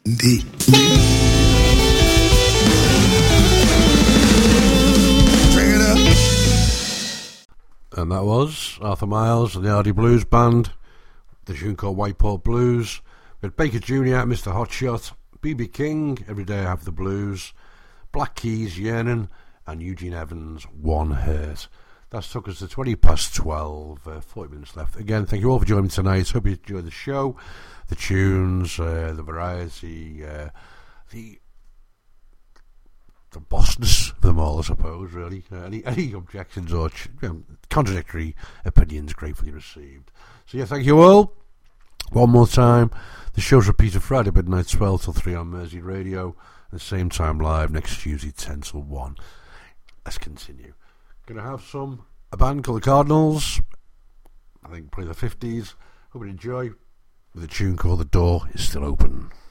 D. Bring it up. And that was Arthur Miles and the Hardy Blues Band, the tune called White Port Blues, with Baker Jr., Mr. Hotshot, B.B. King, Every Day I Have the Blues, Black Keys, Yearnin', and Eugene Evans, One Hurt. That took us to 20 past 12, 40 minutes left. Again, thank you all for joining me tonight. Hope you enjoyed the show, the tunes, the variety, the bossness of them all, I suppose, really. Any objections or contradictory opinions gratefully received. So, yeah, thank you all. One more time, the show's repeated Friday midnight 12 till 3 on Mersey Radio, at the same time live next Tuesday 10 till 1. Let's continue. Going to have a band called the Cardinals, I think probably the 50s. Hope you enjoy, with a tune called The Door Is Still Open.